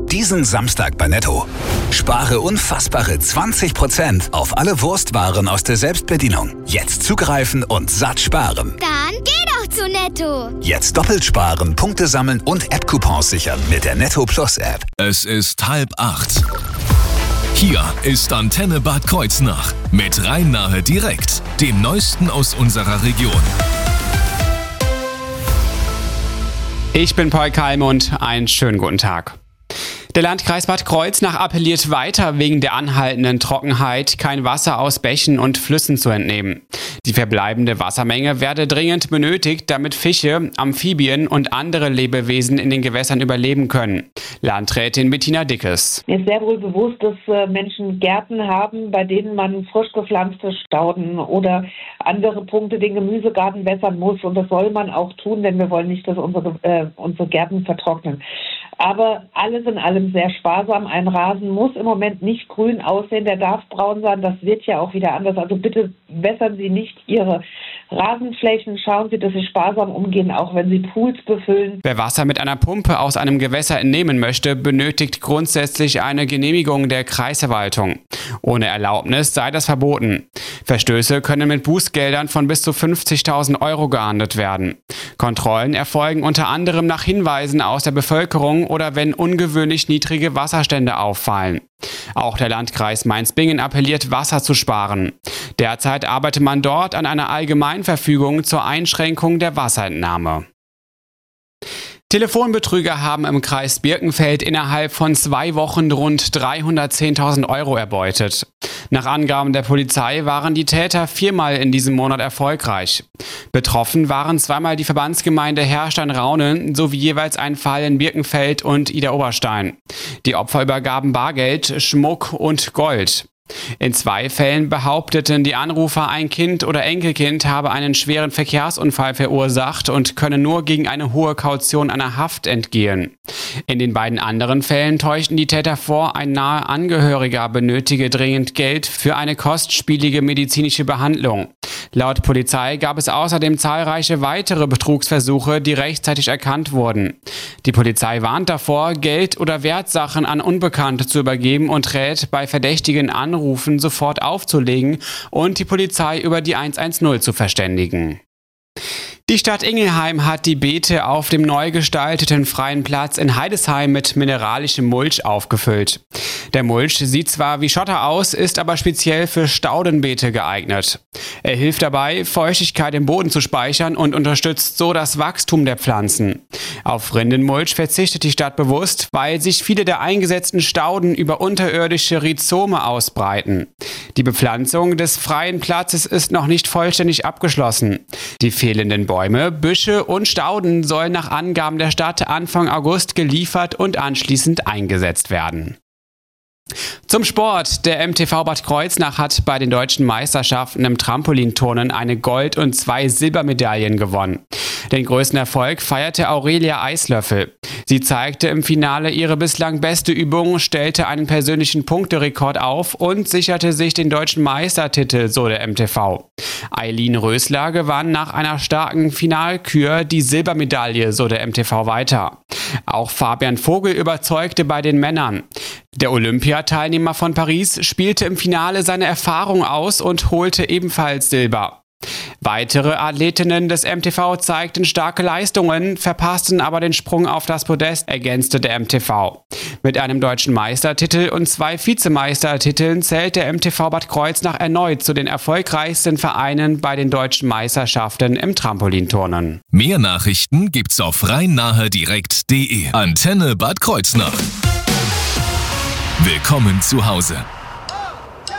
Diesen Samstag bei Netto. Spare unfassbare 20% auf alle Wurstwaren aus der Selbstbedienung. Jetzt zugreifen und satt sparen. Dann geh doch zu Netto. Jetzt doppelt sparen, Punkte sammeln und App-Coupons sichern mit der Netto Plus App. Es ist 7:30. Hier ist Antenne Bad Kreuznach mit Rhein-Nahe direkt, dem Neuesten aus unserer Region. Ich bin Paul Kalmund, einen schönen guten Tag. Der Landkreis Bad Kreuznach appelliert weiter, wegen der anhaltenden Trockenheit kein Wasser aus Bächen und Flüssen zu entnehmen. Die verbleibende Wassermenge werde dringend benötigt, damit Fische, Amphibien und andere Lebewesen in den Gewässern überleben können. Landrätin Bettina Dickes. Mir ist sehr wohl bewusst, dass Menschen Gärten haben, bei denen man frisch gepflanzte Stauden oder andere Punkte den Gemüsegarten wässern muss. Und das soll man auch tun, denn wir wollen nicht, dass unsere Gärten vertrocknen. Aber alles in allem sehr sparsam. Ein Rasen muss im Moment nicht grün aussehen, der darf braun sein. Das wird ja auch wieder anders. Also bitte wässern Sie nicht Ihre Rasenflächen. Schauen Sie, dass Sie sparsam umgehen, auch wenn Sie Pools befüllen. Wer Wasser mit einer Pumpe aus einem Gewässer entnehmen möchte, benötigt grundsätzlich eine Genehmigung der Kreisverwaltung. Ohne Erlaubnis sei das verboten. Verstöße können mit Bußgeldern von bis zu 50.000 Euro geahndet werden. Kontrollen erfolgen unter anderem nach Hinweisen aus der Bevölkerung oder wenn ungewöhnlich niedrige Wasserstände auffallen. Auch der Landkreis Mainz-Bingen appelliert, Wasser zu sparen. Derzeit arbeitet man dort an einer Allgemeinverfügung zur Einschränkung der Wasserentnahme. Telefonbetrüger haben im Kreis Birkenfeld innerhalb von 2 Wochen rund 310.000 Euro erbeutet. Nach Angaben der Polizei waren die Täter 4-mal in diesem Monat erfolgreich. Betroffen waren 2-mal die Verbandsgemeinde Herrstein-Raunen sowie jeweils ein Fall in Birkenfeld und Idar-Oberstein. Die Opfer übergaben Bargeld, Schmuck und Gold. In 2 Fällen behaupteten die Anrufer, ein Kind oder Enkelkind habe einen schweren Verkehrsunfall verursacht und könne nur gegen eine hohe Kaution einer Haft entgehen. In den beiden anderen Fällen täuschten die Täter vor, ein naher Angehöriger benötige dringend Geld für eine kostspielige medizinische Behandlung. Laut Polizei gab es außerdem zahlreiche weitere Betrugsversuche, die rechtzeitig erkannt wurden. Die Polizei warnt davor, Geld oder Wertsachen an Unbekannte zu übergeben und rät, bei verdächtigen Anrufen sofort aufzulegen und die Polizei über die 110 zu verständigen. Die Stadt Ingelheim hat die Beete auf dem neu gestalteten freien Platz in Heidesheim mit mineralischem Mulch aufgefüllt. Der Mulch sieht zwar wie Schotter aus, ist aber speziell für Staudenbeete geeignet. Er hilft dabei, Feuchtigkeit im Boden zu speichern und unterstützt so das Wachstum der Pflanzen. Auf Rindenmulch verzichtet die Stadt bewusst, weil sich viele der eingesetzten Stauden über unterirdische Rhizome ausbreiten. Die Bepflanzung des freien Platzes ist noch nicht vollständig abgeschlossen. Die fehlenden Bäume, Büsche und Stauden sollen nach Angaben der Stadt Anfang August geliefert und anschließend eingesetzt werden. Zum Sport. Der MTV Bad Kreuznach hat bei den deutschen Meisterschaften im Trampolinturnen eine Gold- und 2 Silbermedaillen gewonnen. Den größten Erfolg feierte Aurelia Eislöffel. Sie zeigte im Finale ihre bislang beste Übung, stellte einen persönlichen Punkterekord auf und sicherte sich den deutschen Meistertitel, so der MTV. Eileen Rösler gewann nach einer starken Finalkür die Silbermedaille, so der MTV weiter. Auch Fabian Vogel überzeugte bei den Männern. Der Olympiateilnehmer von Paris spielte im Finale seine Erfahrung aus und holte ebenfalls Silber. Weitere Athletinnen des MTV zeigten starke Leistungen, verpassten aber den Sprung auf das Podest, ergänzte der MTV. Mit einem deutschen Meistertitel und 2 Vizemeistertiteln zählt der MTV Bad Kreuznach erneut zu den erfolgreichsten Vereinen bei den deutschen Meisterschaften im Trampolinturnen. Mehr Nachrichten gibt's auf rhein-nahe-direkt.de. Antenne Bad Kreuznach. Willkommen zu Hause.